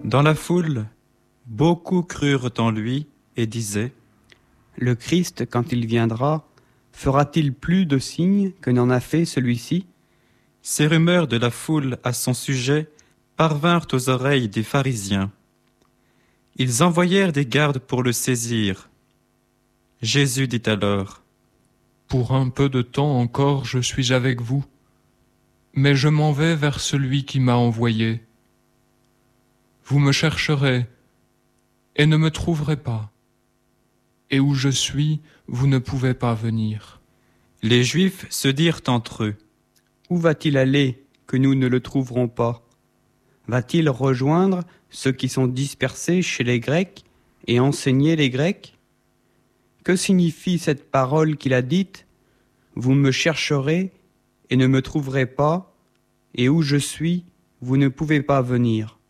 Dans la foule, beaucoup crurent en lui et disaient : Le Christ, quand il viendra, fera-t-il plus de signes que n'en a fait celui-ci ? Ces rumeurs de la foule à son sujet parvinrent aux oreilles des pharisiens. Ils envoyèrent des gardes pour le saisir. Jésus dit alors : Pour un peu de temps encore je suis avec vous, mais je m'en vais vers celui qui m'a envoyé. Vous me chercherez et ne me trouverez pas, et où je suis, vous ne pouvez pas venir. Les Juifs se dirent entre eux : Où va-t-il aller que nous ne le trouverons pas ? Va-t-il rejoindre ceux qui sont dispersés chez les Grecs et enseigner les Grecs ? Que signifie cette parole qu'il a dite ? Vous me chercherez et ne me trouverez pas, et où je suis, vous ne pouvez pas venir.